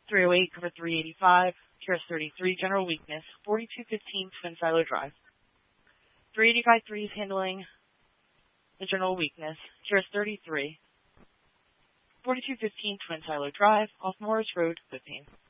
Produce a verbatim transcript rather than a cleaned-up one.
three oh eight, cover three eighty-five, Q R S thirty-three, general weakness, forty-two fifteen, Twin Silo Drive. three eighty-five three is handling the general weakness, Q R S thirty-three, forty-two fifteen, Twin Silo Drive, off Morris Road, Whippane.